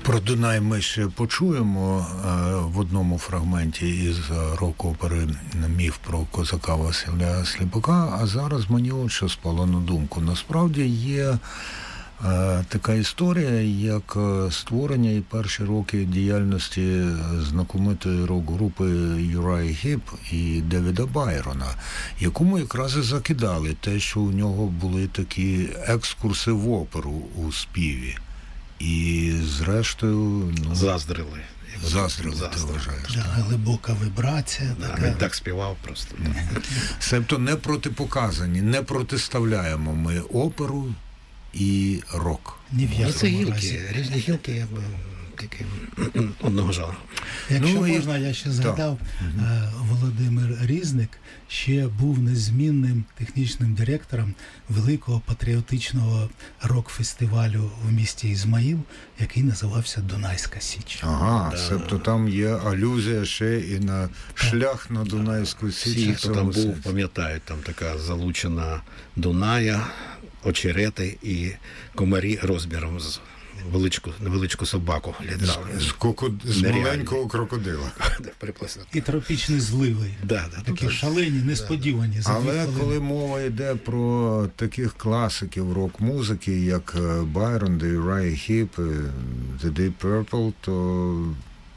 Про Дунай ми ще почуємо в одному фрагменті із рок-опери «Міф про козака Василя Сліпака», а зараз мені от що спало на думку. Насправді є така історія, як створення і перші роки діяльності знакомитої рок-групи Юрая Гіп і Девіда Байрона, якому якраз і закидали те, що у нього були такі екскурси в оперу у співі. І зрештою... Заздрили, ти вважаєш. Да, глибока вібрація. Він так співав просто. Себто не протипоказані, не протиставляємо ми оперу і рок. Ні в якому Це гілки, разі. різні гілки, якби тільки одного жанру. Якщо можна, я ще згадав, Володимир Різник ще був незмінним технічним директором великого патріотичного рок-фестивалю в місті Ізмаїл, який називався «Дунайська Січ». Ага, себто там є алюзія ще і на шлях на Дунайську Січ. Всі, хто там був, пам'ятають, там така залучена Дуная, очерети і комарі розміром з невеличку собаку літали. З маленького крокодила. І тропічні зливи. Такі шалені, несподівані. Але коли мова йде про таких класиків рок-музики, як Байрон, Юрай Гіп, The Deep Purple, то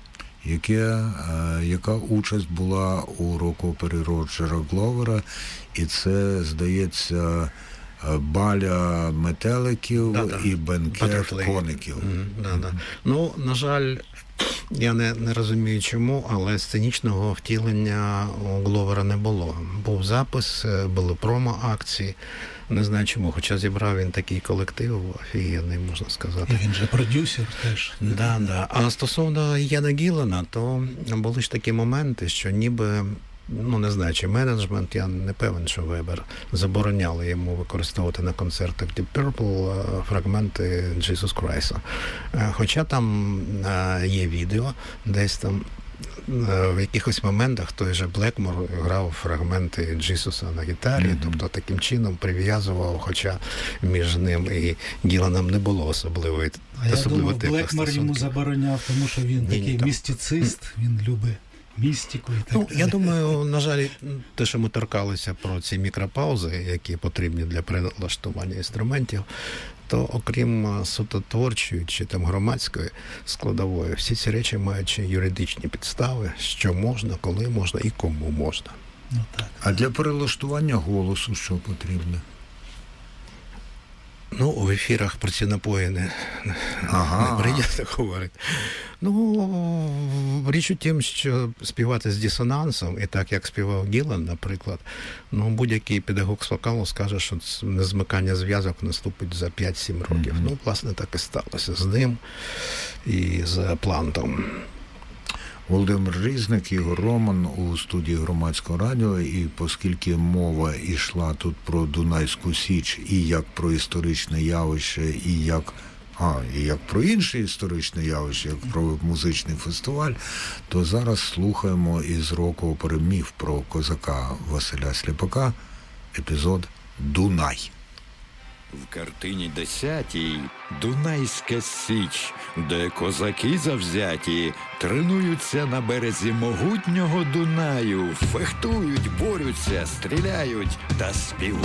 яка участь була у рок-опері Роджера Гловера, і це, здається, баля метеликів і бенкет коників. Ну, на жаль, я не розумію чому, але сценічного втілення у Гловера не було. Був запис, були промо-акції. Не знаю чому, хоча зібрав він такий колектив, офігенний, можна сказати. І він же продюсер теж. Да. А стосовно Яна Гілана, то були ж такі моменти, що ніби, не знаю, чи менеджмент, я не певен, що Вебер забороняли йому використовувати на концертах Deep Purple фрагменти Jesus Christ. Хоча там є відео, десь там в якихось моментах той же Блекмор грав фрагменти Джісуса на гітарі, тобто таким чином прив'язував, хоча між ним і Гіланом не було особливої теплої стосунки. Я думав, Блекмор йому забороняв, тому що він такий містицист, він любить містику і так далі. Я думаю, на жаль, те, що ми торкалися про ці мікропаузи, які потрібні для перелаштування інструментів, то окрім суто творчої чи там громадської складової, всі ці речі мають юридичні підстави, що можна, коли можна і кому можна. А для перелаштування голосу що потрібно? В ефірах про ці напої не прийнято говорити. Річ у тім, що співати з дисонансом, і так, як співав Гілан, наприклад, будь-який педагог з вокалу скаже, що незмикання зв'язок наступить за 5-7 років. Власне, так і сталося з ним і з Плантом. Володимир Різник, Ігор Роман у студії Громадського радіо, і оскільки мова йшла тут про Дунайську Січ і як про історичне явище, і як про інше історичне явище, як про музичний фестиваль, то зараз слухаємо із рок-опери «Міф про козака Василя Сліпака» епізод «Дунай». В картині 10-й Дунайська Січ, де козаки завзяті тренуються на березі могутнього Дунаю, фехтують, борються, стріляють та співають.